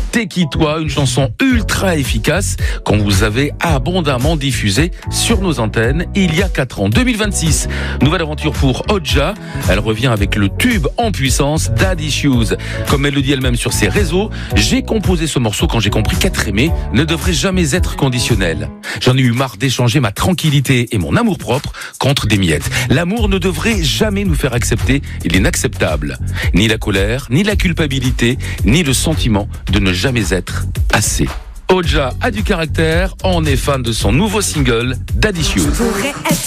T'es qui toi, une chanson ultra efficace qu'on vous avait abondamment diffusée sur nos antennes il y a 4 ans. 2026, nouvelle aventure pour Hodja. Elle revient avec le tube en puissance Daddy Issues. Comme elle le dit elle-même sur ses réseaux, j'ai composé ce morceau quand j'ai compris qu'être aimé ne devrait jamais être conditionnel. J'en ai eu marre d'échanger ma tranquillité et mon amour-propre contre des miettes. L'amour ne devrait jamais nous faire accepter l'inacceptable. Ni la colère, ni la culpabilité, ni le sentiment de ne jamais être assez. Hodja a du caractère, on est fan de son nouveau single Daddy Issues.